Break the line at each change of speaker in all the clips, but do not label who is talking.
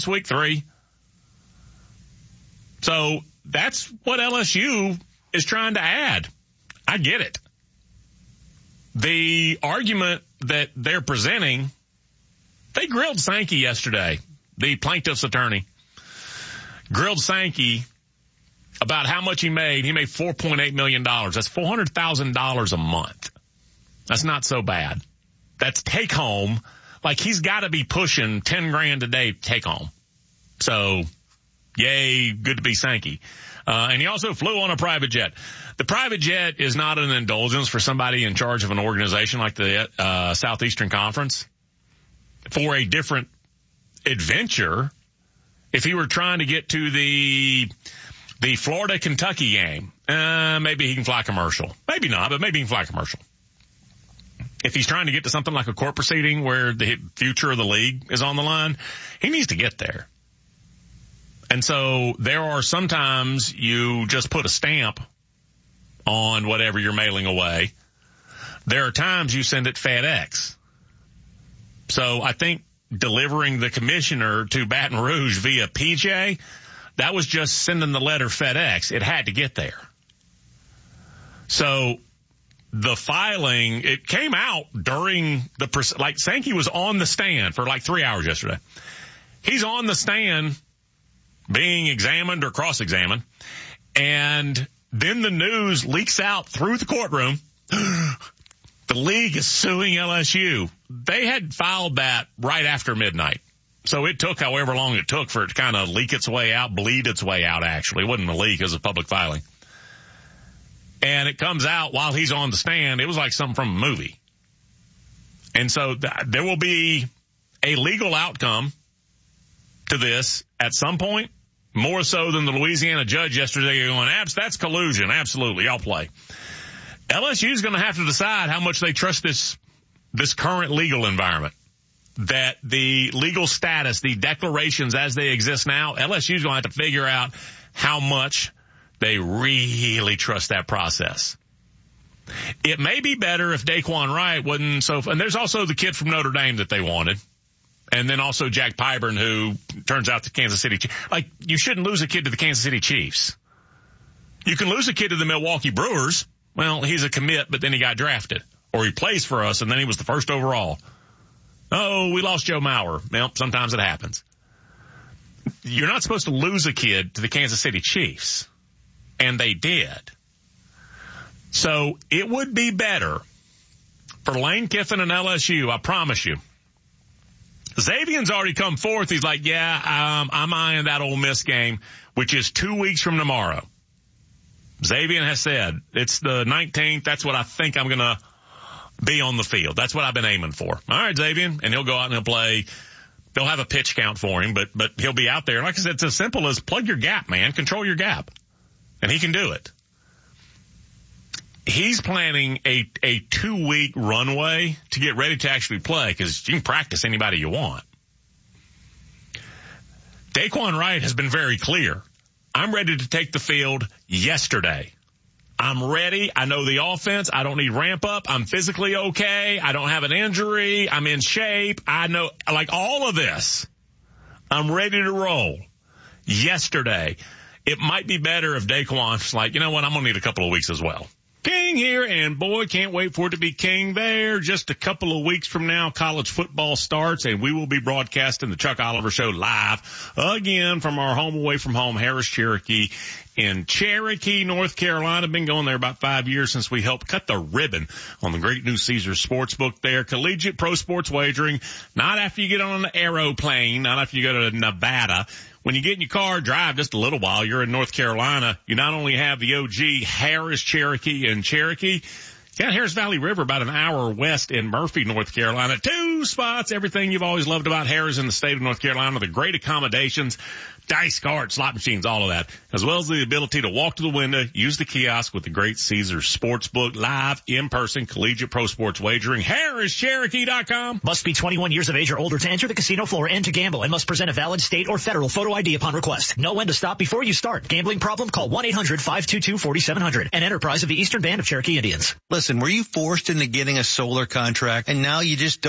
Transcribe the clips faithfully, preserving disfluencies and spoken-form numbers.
week three. So that's what L S U is trying to add. I get it. The argument that they're presenting, they grilled Sankey yesterday, the plaintiff's attorney. Grilled Sankey about how much he made. He made four point eight million dollars. That's four hundred thousand dollars a month. That's not so bad. That's take home. Like, he's got to be pushing ten grand a day take home. So, yay, good to be Sankey. Uh, and he also flew on a private jet. The private jet is not an indulgence for somebody in charge of an organization like the uh, Southeastern Conference. For a different adventure, if he were trying to get to the the Florida-Kentucky game, uh, maybe he can fly commercial. Maybe not, but maybe he can fly commercial. If he's trying to get to something like a court proceeding where the future of the league is on the line, he needs to get there. And so there are sometimes you just put a stamp on whatever you're mailing away. There are times you send it FedEx. So I think delivering the commissioner to Baton Rouge via P J, that was just sending the letter FedEx. It had to get there. So the filing, it came out during the, like Sankey was on the stand for like three hours yesterday. He's on the stand being examined or cross-examined, and then the news leaks out through the courtroom. The league is suing L S U. They had filed that right after midnight. So it took however long it took for it to kind of leak its way out, bleed its way out, actually. It wasn't a leak, it was a public filing. And it comes out while he's on the stand. It was like something from a movie. And so th- there will be a legal outcome to this at some point, more so than the Louisiana judge yesterday going, Abs, that's collusion. Absolutely, I'll play. L S U is going to have to decide how much they trust this this current legal environment. That the legal status, the declarations as they exist now, L S U is going to have to figure out how much they really trust that process. It may be better if Daquan Wright wasn't so, and there's also the kid from Notre Dame that they wanted. And then also Jack Pyburn, who turns out to Kansas City. Like, you shouldn't lose a kid to the Kansas City Chiefs. You can lose a kid to the Milwaukee Brewers. Well, he's a commit, but then he got drafted. Or he plays for us, and then he was the first overall. Oh, we lost Joe Mauer. Well, sometimes it happens. You're not supposed to lose a kid to the Kansas City Chiefs. And they did. So it would be better for Lane Kiffin and L S U, I promise you. Xavier's already come forth. He's like, yeah, um, I'm eyeing that Ole Miss game, which is two weeks from tomorrow. Xavier has said, it's the nineteenth. That's what I think I'm going to be on the field. That's what I've been aiming for. All right, Xavier. And he'll go out and he'll play. They'll have a pitch count for him, but, but he'll be out there. Like I said, it's as simple as plug your gap, man. Control your gap. And he can do it. He's planning a, a two-week runway to get ready to actually play, because you can practice anybody you want. Daquan Wright has been very clear. I'm ready to take the field yesterday. I'm ready. I know the offense. I don't need ramp up. I'm physically okay. I don't have an injury. I'm in shape. I know, like, all of this. I'm ready to roll yesterday. It might be better if Daquan's like, you know what, I'm going to need a couple of weeks as well. King here, and boy, can't wait for it to be king there. Just a couple of weeks from now, college football starts, and we will be broadcasting the Chuck Oliver Show live again from our home away from home, Harris Cherokee in Cherokee, North Carolina. Been going there about five years since we helped cut the ribbon on the great new Caesars Sportsbook there. Collegiate pro sports wagering, not after you get on an aeroplane, not after you go to Nevada. When you get in your car, drive just a little while, you're in North Carolina. You not only have the O G Harris Cherokee in Cherokee, you got Harris Valley River about an hour west in Murphy, North Carolina. Two spots, everything you've always loved about Harris in the state of North Carolina, the great accommodations, dice cards, slot machines, all of that, as well as the ability to walk to the window, use the kiosk with the great Caesars Sportsbook, live, in-person, collegiate pro sports wagering, Harris Cherokee dot com.
Must be twenty-one years of age or older to enter the casino floor and to gamble, and must present a valid state or federal photo I D upon request. Know when to stop before you start. Gambling problem? Call one eight hundred five two two four seven zero zero. An enterprise of the Eastern Band of Cherokee Indians.
Listen, were you forced into getting a solar contract and now you just don't want it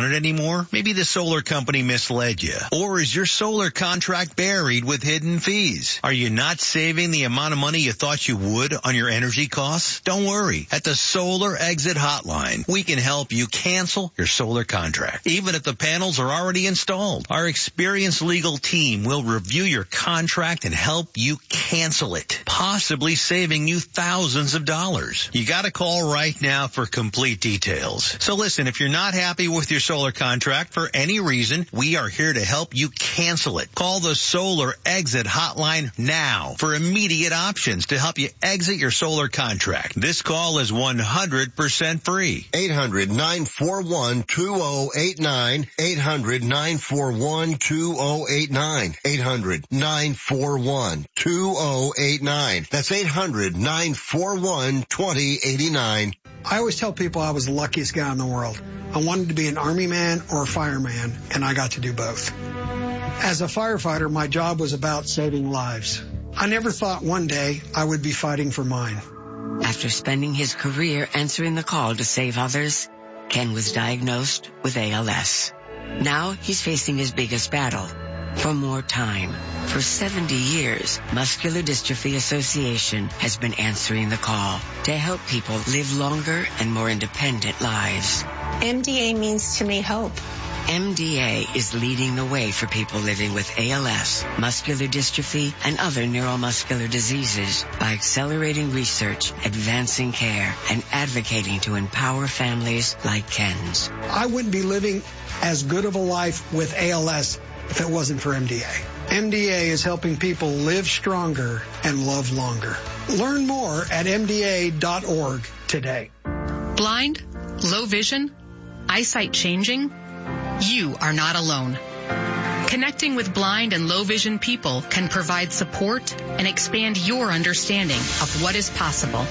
it anymore? Maybe the solar company misled you. Or is your solar contract buried with hidden fees? Are you not saving the amount of money you thought you would on your energy costs? Don't worry. At the Solar Exit Hotline, we can help you cancel your solar contract, even if the panels are already installed. Our experienced legal team will review your contract and help you cancel it, possibly saving you thousands of dollars. You got to call right now for complete details. So listen, if you're not happy with your solar contract for any reason, we are here to help you cancel it. Call the Solar Exit Hotline now for immediate options to help you exit your solar contract. This call is one hundred percent free.
eight hundred, nine four one, two oh eight nine. eight hundred, nine four one, two oh eight nine. eight hundred, nine four one, two oh eight nine. That's eight hundred, nine four one, two oh eight nine.
I always tell people I was the luckiest guy in the world. I wanted to be an army man or a fireman, and I got to do both. As a firefighter, my job was about saving lives. I never thought one day I would be fighting for mine.
After spending his career answering the call to save others, Ken was diagnosed with A L S. Now he's facing his biggest battle, for more time. For seventy years, Muscular Dystrophy Association has been answering the call to help people live longer and more independent lives.
M D A means to me hope.
M D A is leading the way for people living with A L S, muscular dystrophy, and other neuromuscular diseases by accelerating research, advancing care, and advocating to empower families like Ken's.
I wouldn't be living as good of a life with A L S if it wasn't for M D A. M D A is helping people live stronger and love longer. Learn more at M D A dot org today.
Blind? Low vision? Eyesight changing? You are not alone. Connecting with blind and low vision people can provide support and expand your understanding of what is possible.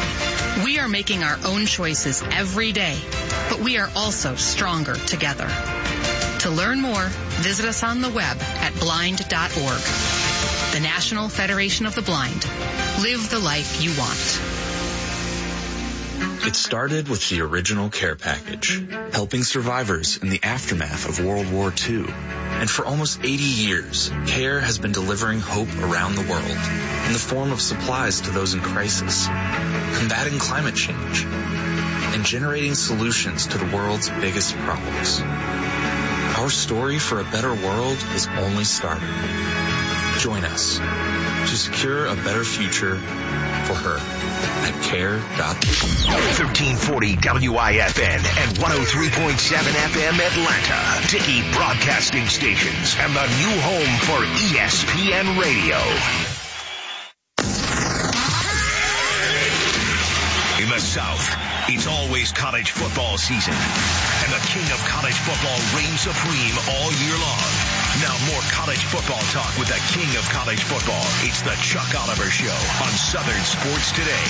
We are making our own choices every day, but we are also stronger together. To learn more, visit us on the web at blind dot org. The National Federation of the Blind. Live the life you want.
It started with the original care package, helping survivors in the aftermath of World War Two. And for almost eighty years, CARE has been delivering hope around the world in the form of supplies to those in crisis, combating climate change, and generating solutions to the world's biggest problems. Our story for a better world is only starting. Join us to secure a better future for her at care dot org.
thirteen forty W I F N and one oh three point seven F M Atlanta. Dickey Broadcasting Stations and the new home for E S P N Radio. In the South, it's always college football season, and the king of college football reigns supreme all year long. Now more college football talk with the king of college football. It's the Chuck Oliver Show on Southern Sports Today.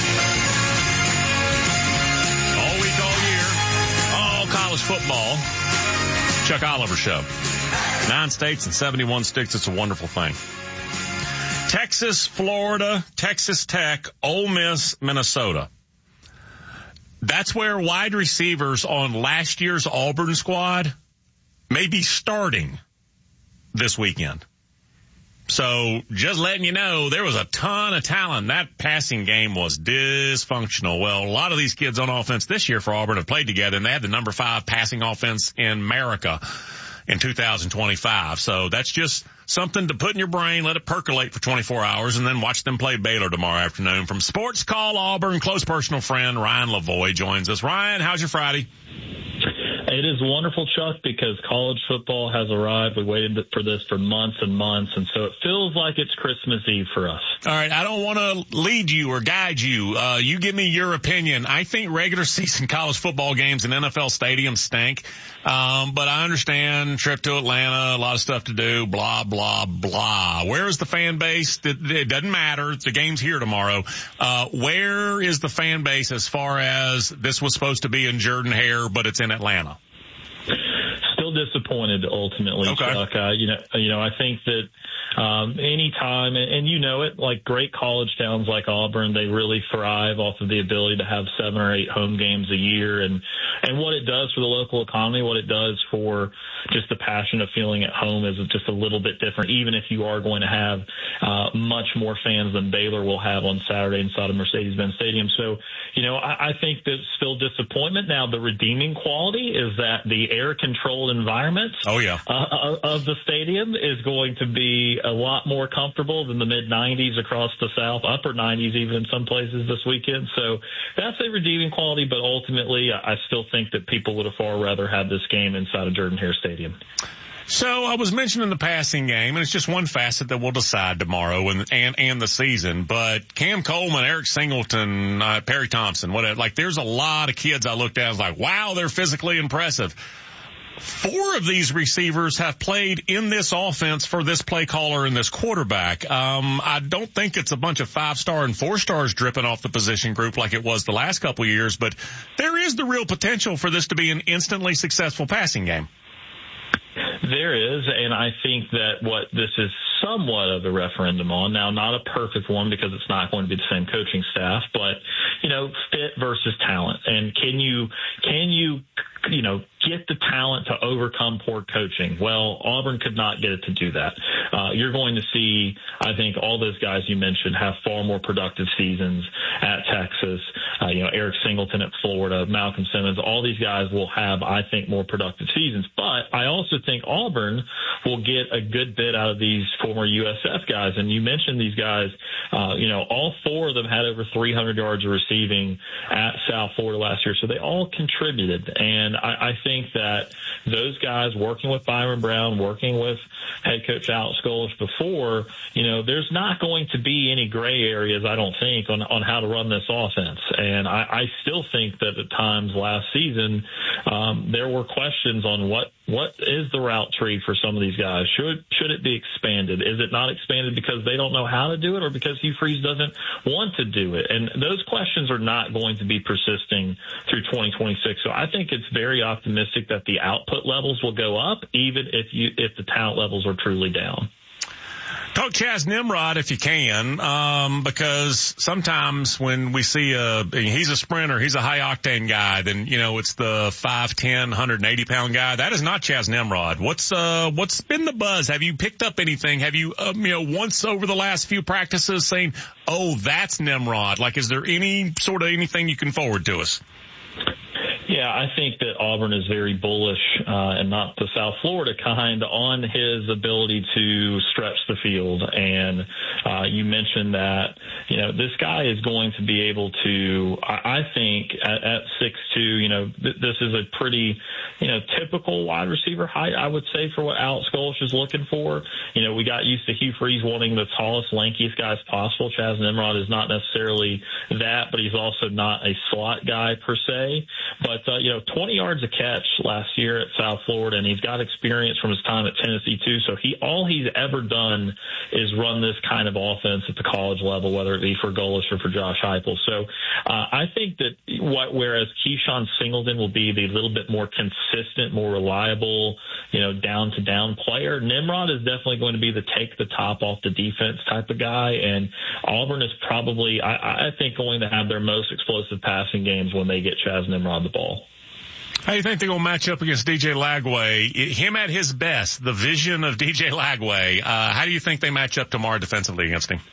All week, all year, all college football. Chuck Oliver Show. Nine states and seventy-one sticks. It's a wonderful thing. Texas, Florida, Texas Tech, Ole Miss, Minnesota. That's where wide receivers on last year's Auburn squad may be starting this weekend. So just letting you know, there was a ton of talent. That passing game was dysfunctional. Well, a lot of these kids on offense this year for Auburn have played together, and they had the number five passing offense in America in two thousand twenty-five. So that's just something to put in your brain, let it percolate for twenty-four hours, and then watch them play Baylor tomorrow afternoon. From Sports Call Auburn, close personal friend Ryan Lavoie joins us. Ryan, how's your Friday?
It is wonderful, Chuck, because college football has arrived. We waited for this for months and months, and so it feels like it's Christmas Eve for us.
All right, I don't want to lead you or guide you. Uh, you give me your opinion. I think regular season college football games in N F L stadiums stink, um, but I understand trip to Atlanta, a lot of stuff to do, blah, blah, blah. Where is the fan base? It, it doesn't matter. The game's here tomorrow. Uh, where is the fan base as far as this was supposed to be in Jordan-Hare, but it's in Atlanta?
Still disappointed ultimately,
okay.
Chuck. Uh, you know, you know, I think that um, anytime, and, and you know it, like great college towns like Auburn, they really thrive off of the ability to have seven or eight home games a year, and and what it does for the local economy, what it does for just the passion of feeling at home is just a little bit different, even if you are going to have uh, much more fans than Baylor will have on Saturday inside of Mercedes-Benz Stadium. So, you know, I, I think there's still disappointment. Now, the redeeming quality is that the air-controlled environment
oh, yeah.
uh, of the stadium is going to be a lot more comfortable than the mid nineties across the South, upper nineties even in some places this weekend. So that's a redeeming quality, but ultimately I still think that people would have far rather had this game inside of Jordan-Hare Stadium.
So I was mentioning the passing game, and it's just one facet that we'll decide tomorrow and and, and the season. But Cam Coleman, Eric Singleton, uh, Perry Thompson, whatever, like there's a lot of kids I looked at and was like, wow, they're physically impressive. Four of these receivers have played in this offense for this play caller and this quarterback. Um, I don't think it's a bunch of five-star and four-stars dripping off the position group like it was the last couple of years, but there is the real potential for this to be an instantly successful passing game.
There is, and I think that what this is somewhat of a referendum on, now not a perfect one because it's not going to be the same coaching staff, but, you know, fit versus talent. And can you, can you, you know, get the talent to overcome poor coaching? Well, Auburn could not get it to do that. Uh, you're going to see, I think, all those guys you mentioned have far more productive seasons at Texas. Uh, you know, Eric Singleton at Florida, Malcolm Simmons, all these guys will have, I think, more productive seasons. But I also think Auburn will get a good bit out of these former U S F guys. And you mentioned these guys, uh, you know, all four of them had over three hundred yards of receiving at South Florida last year. So they all contributed. And I, I think that those guys working with Byron Brown, working with head coach Alex Golesh before, you know, there's not going to be any gray areas, I don't think, on, on how to run this offense. And I, I still think that at times last season, um, there were questions on what, what is the route tree for some of these guys? Should, should it be expanded? Is it not expanded because they don't know how to do it or because Hugh Freeze doesn't want to do it? And those questions are not going to be persisting through twenty twenty-six. So I think it's very optimistic that the output levels will go up, even if you, if the talent levels are truly down.
Talk Chaz Nimrod if you can, um, because sometimes when we see a, he's a sprinter, he's a high octane guy, then, you know, it's the five ten, one eighty pound guy. That is not Chaz Nimrod. What's, uh, what's been the buzz? Have you picked up anything? Have you, um, you know, once over the last few practices saying, oh, that's Nimrod? Like, is there any sort of anything you can forward to us?
Yeah, I think that Auburn is very bullish, uh, and not the South Florida kind, on his ability to stretch the field. And uh, you mentioned that, you know, this guy is going to be able to, I, I think, at, at six two, you know, th- this is a pretty, you know, typical wide receiver height, I would say, for what Alex Golesh is looking for. You know, we got used to Hugh Freeze wanting the tallest, lankiest guys possible. Chaz Nimrod is not necessarily that, but he's also not a slot guy per se. But But, uh, you know, twenty yards a catch last year at South Florida, and he's got experience from his time at Tennessee, too. So he all he's ever done is run this kind of offense at the college level, whether it be for Golesh or for Josh Heupel. So uh, I think that what, whereas Keyshawn Singleton will be the little bit more consistent, more reliable, you know, down-to-down player, Nimrod is definitely going to be the take the top off the defense type of guy. And Auburn is probably, I, I think, going to have their most explosive passing games when they get Chaz Nimrod the ball.
How do you think they're going to match up against D J Lagway? Him at his best, the vision of D J Lagway. Uh, how do you think they match up tomorrow defensively against him?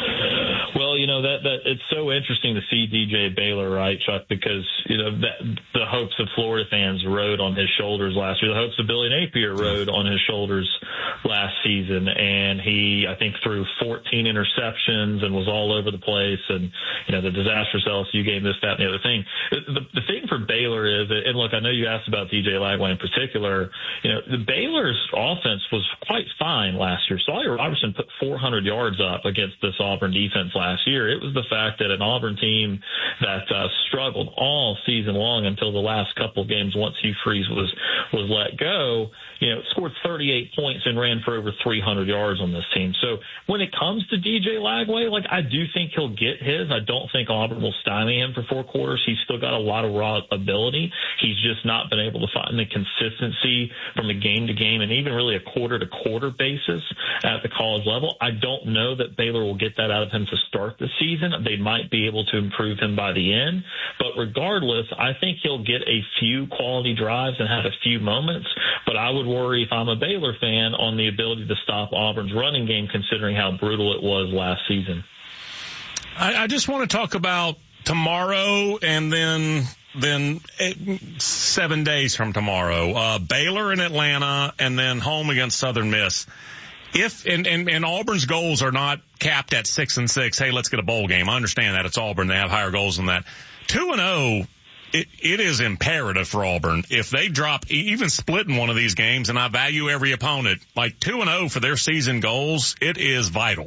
Well, you know, that, that it's so interesting to see D J Baylor, right, Chuck, because, you know, that, the hopes of Florida fans rode on his shoulders last year. The hopes of Billy Napier rode on his shoulders last season. And he, I think, threw fourteen interceptions and was all over the place. And, you know, the disastrous L S U game, this, that, and the other thing. The, the thing for Baylor is, and look, I know you asked about D J Lagway in particular, you know, the Baylor's offense was quite fine last year. Sawyer Robertson put four hundred yards up against this Auburn defense last last year. It was the fact that an Auburn team that uh, struggled all season long until the last couple of games once Hugh Freeze was, was let go, you know, scored thirty-eight points and ran for over three hundred yards on this team. So when it comes to D J Lagway, like, I do think he'll get his. I don't think Auburn will stymie him for four quarters. He's still got a lot of raw ability. He's just not been able to find the consistency from a game to game and even really a quarter to quarter basis at the college level. I don't know that Baylor will get that out of him to start the season. They might be able to improve him by the end. But regardless, I think he'll get a few quality drives and have a few moments. But I would worry, if I'm a Baylor fan, on the ability to stop Auburn's running game, considering how brutal it was last season.
I, I just want to talk about tomorrow and then then eight, seven days from tomorrow. Uh, Baylor in Atlanta and then home against Southern Miss. If and, and, and Auburn's goals are not capped at six and six, hey, let's get a bowl game. I understand that. It's Auburn. They have higher goals than that. Two and oh, it, it is imperative for Auburn. If they drop, even splitting one of these games, and I value every opponent, like two and oh for their season goals, it is vital.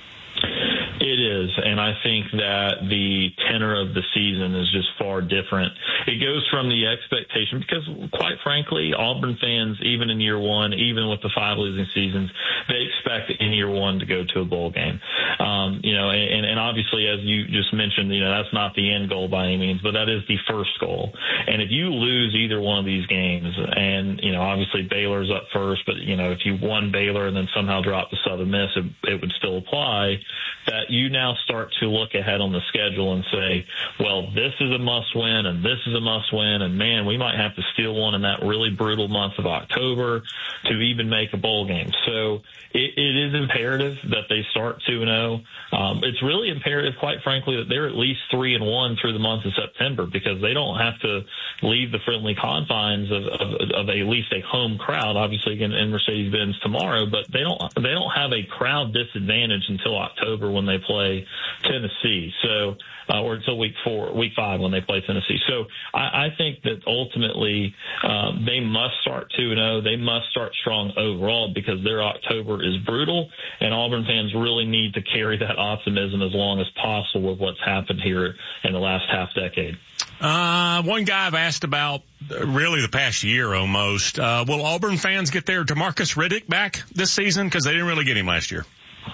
It is, and I think that the tenor of the season is just far different. It goes from the expectation, because quite frankly, Auburn fans, even in year one, even with the five losing seasons, they expect in year one to go to a bowl game. Um, you know, and, and obviously, as you just mentioned, you know, that's not the end goal by any means, but that is the first goal. And if you lose either one of these games, and, you know, obviously Baylor's up first, but, you know, if you won Baylor and then somehow dropped to Southern Miss, it, it would still apply, that you now start to look ahead on the schedule and say, well, this is a must win and this is a must win, and man, we might have to steal one in that really brutal month of October to even make a bowl game. So it, it is imperative that they start two and oh. Um, it's really imperative, quite frankly, that they're at least three and one through the month of September, because they don't have to leave the friendly confines of, of, of at least a home crowd, obviously again in Mercedes-Benz tomorrow, but they don't, they don't have a crowd disadvantage until October when they play Tennessee. So, uh, or until week four, week five when they play Tennessee. So I, I think that ultimately, um, they must start two and oh. They must start strong overall, because their October is brutal, and Auburn fans really need to carry that optimism as long as possible with what's happened here in the last half decade.
Uh, one guy I've asked about really the past year almost, uh, will Auburn fans get their DeMarcus Riddick back this season? Because they didn't really get him last year.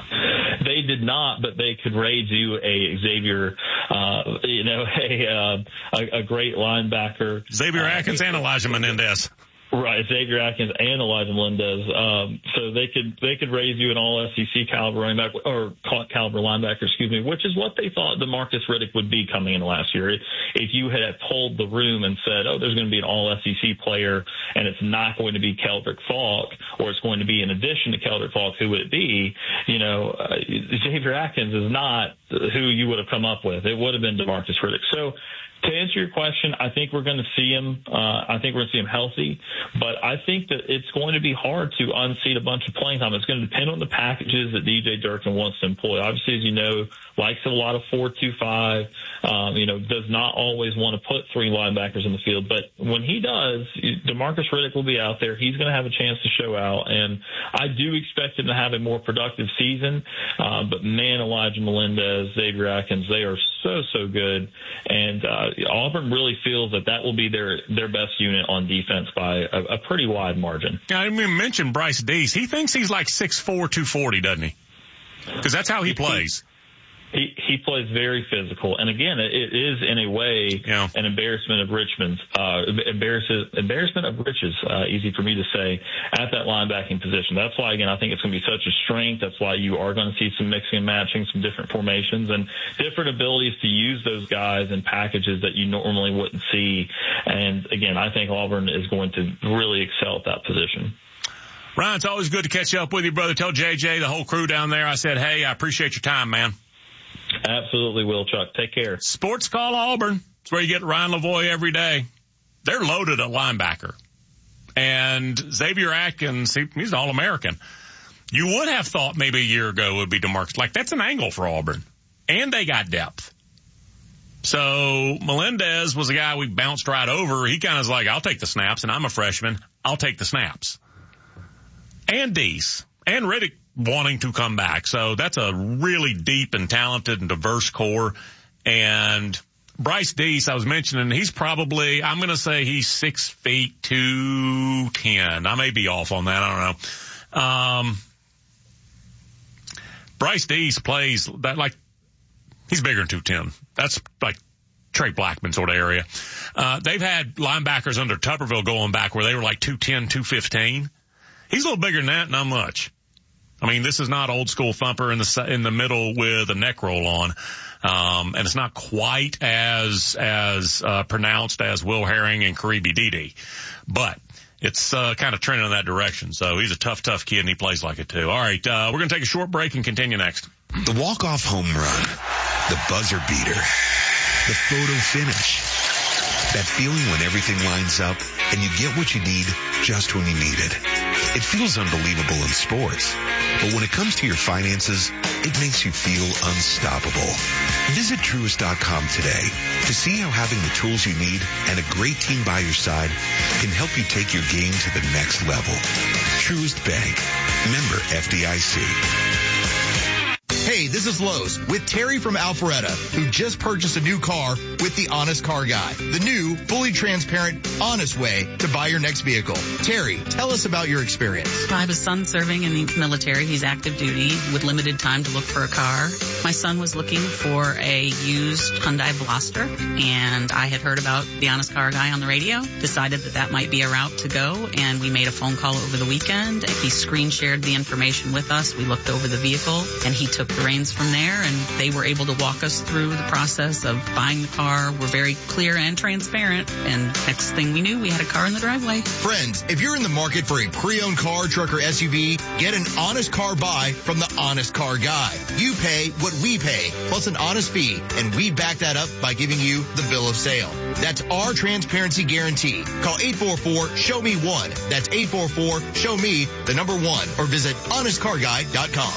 They did not, but they could raise you a Xavier, uh, you know, a, uh, a, a great linebacker.
Xavier Atkins uh, and Elijah Menendez.
Right, Xavier Atkins and Elijah Melendez. Um, so they could they could raise you an all S E C caliber running back, or caliber linebacker, excuse me, which is what they thought DeMarcus Riddick would be coming into last year. If you had told the room and said, oh, there's going to be an all S E C player, and it's not going to be Keldrick Falk, or it's going to be in addition to Keldrick Falk, who would it be? You know, uh, Xavier Atkins is not who you would have come up with. It would have been DeMarcus Riddick. So, to answer your question, I think we're going to see him. Uh, I think we're going to see him healthy, but I think that it's going to be hard to unseat a bunch of playing time. It's going to depend on the packages that D J Durkin wants to employ. Obviously, as you know, likes a lot of four two five. Um, you know, does not always want to put three linebackers in the field, but when he does, DeMarcus Riddick will be out there. He's going to have a chance to show out, and I do expect him to have a more productive season. Uh, but man, Elijah Melendez, Xavier Atkins, they are so so good, and uh, Auburn really feels that that will be their, their best unit on defense by a, a pretty wide margin.
I didn't even mention Bryce Deese. He thinks he's like six four, two forty, doesn't he? Because that's how he plays.
He, he plays very physical. And again, it, it is in a way yeah. an embarrassment of Richmond's, uh, embarrassment of riches, uh, easy for me to say, at that linebacking position. That's why, again, I think it's going to be such a strength. That's why you are going to see some mixing and matching, some different formations and different abilities to use those guys in packages that you normally wouldn't see. And again, I think Auburn is going to really excel at that position.
Ryan, it's always good to catch up with you, brother. Tell J J, the whole crew down there, I said, hey, I appreciate your time, man.
Absolutely will, Chuck. Take care.
Sports Call Auburn. It's where you get Ryan Lavoie every day. They're loaded at linebacker. And Xavier Atkins, he, he's an All-American. You would have thought maybe a year ago it would be DeMarcus. Like, that's an angle for Auburn. And they got depth. So Melendez was a guy we bounced right over. He kind of was like, I'll take the snaps, and I'm a freshman. I'll take the snaps. And Deese. and Riddick wanting to come back. So that's a really deep and talented and diverse core. And Bryce Deese, I was mentioning, he's probably, I'm going to say he's six feet two ten. I may be off on that. I don't know. Um, Bryce Deese plays that like, he's bigger than two ten. That's like Trey Blackman sort of area. Uh, they've had linebackers under Tuberville going back where they were like two ten, two fifteen. He's a little bigger than that, not much. I mean, this is not old school thumper in the, in the middle with a neck roll on. Um, and it's not quite as, as, uh, pronounced as Will Herring and Karibi Dede, but it's, uh, kind of trending in that direction. So he's a tough, tough kid and he plays like it too. All right. Uh, we're going to take a short break and continue next.
The walk-off home run, the buzzer beater, the photo finish, that feeling when everything lines up and you get what you need just when you need it. It feels unbelievable in sports, but when it comes to your finances, it makes you feel unstoppable. Visit Truist dot com today to see how having the tools you need and a great team by your side can help you take your game to the next level. Truist Bank. Member F D I C.
Hey, this is Lowe's with Terry from Alpharetta, who just purchased a new car with the Honest Car Guy. The new, fully transparent, honest way to buy your next vehicle. Terry, tell us about your experience.
I have a son serving in the military. He's active duty with limited time to look for a car. My son was looking for a used Hyundai Veloster, and I had heard about the Honest Car Guy on the radio, decided that that might be a route to go, and we made a phone call over the weekend. He screen shared the information with us. We looked over the vehicle, and he took the reins from there, and they were able to walk us through the process of buying the car. We're very clear and transparent, and next thing we knew, we had a car in the driveway.
Friends, if you're in the market for a pre-owned car, truck, or S U V, get an honest car buy from the Honest Car Guy. You pay what we pay, plus an honest fee, and we back that up by giving you the bill of sale. That's our transparency guarantee. Call eight four four, show me one. That's eight four four, show me the number one, or visit honest car guy dot com.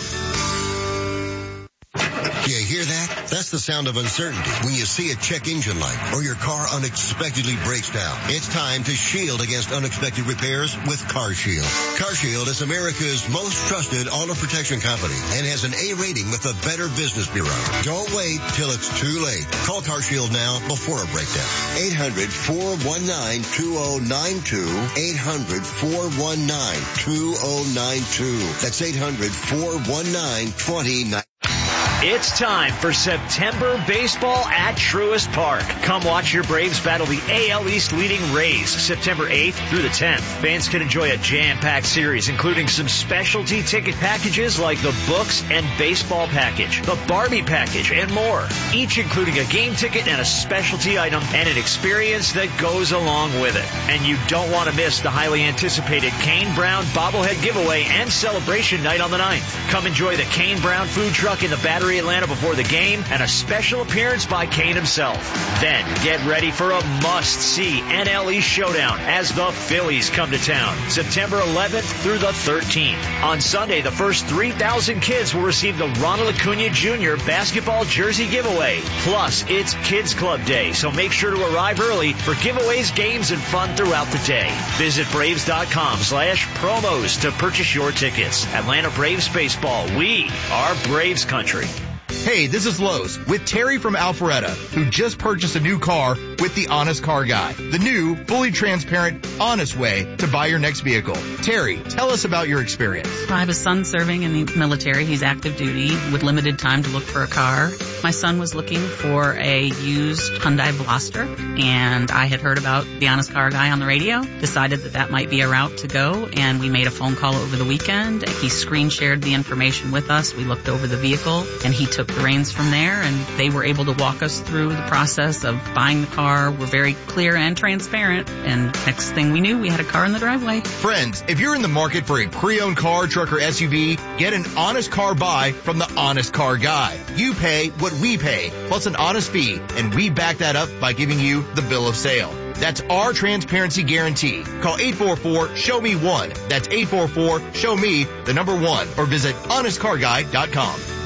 You hear that? That's the sound of uncertainty when you see a check engine light or your car unexpectedly breaks down. It's time to shield against unexpected repairs with CarShield. CarShield is America's most trusted auto protection company and has an A rating with the Better Business Bureau. Don't wait till it's too late. Call CarShield now before a breakdown. eight hundred, four one nine, two oh nine two. eight hundred, four one nine, two oh nine two. That's eight hundred, four one nine, two oh nine two.
It's time for September baseball at Truist Park. Come watch your Braves battle the A L East leading Rays September eighth through the tenth. Fans can enjoy a jam-packed series, including some specialty ticket packages like the Books and Baseball package, the Barbie package, and more. Each including a game ticket and a specialty item and an experience that goes along with it. And you don't want to miss the highly anticipated Kane Brown bobblehead giveaway and celebration night on the ninth. Come enjoy the Kane Brown food truck in the Battery Atlanta before the game and a special appearance by Kane himself. Then get ready for a must-see N L East showdown as the Phillies come to town September eleventh through the thirteenth. On Sunday, the first three thousand kids will receive the Ronald Acuna Junior basketball jersey giveaway. Plus, it's Kids Club Day, so make sure to arrive early for giveaways, games, and fun throughout the day. Visit Braves.com slash promos to purchase your tickets. Atlanta Braves Baseball, we are Braves country.
Hey, this is Lowe's with Terry from Alpharetta, who just purchased a new car with the Honest Car Guy. The new, fully transparent, honest way to buy your next vehicle. Terry, tell us about your experience.
I have a son serving in the military. He's active duty with limited time to look for a car. My son was looking for a used Hyundai Veloster, and I had heard about the Honest Car Guy on the radio, decided that that might be a route to go, and we made a phone call over the weekend. He screen shared the information with us. We looked over the vehicle, and he took the reins from there, and they were able to walk us through the process of buying the car. We're very clear and transparent, and next thing we knew, we had a car in the driveway.
Friends, if you're in the market for a pre-owned car, truck, or S U V, get an honest car buy from the Honest Car Guy. You pay what we pay, plus an honest fee, and we back that up by giving you the bill of sale. That's our transparency guarantee. Call eight four four, show me one. That's eight four four, show me the number one, or visit honest car guy dot com.